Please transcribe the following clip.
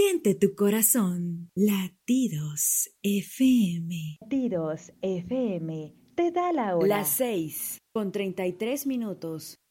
Siente tu corazón. Latidos FM. Latidos FM te da la hora. Las 6:33.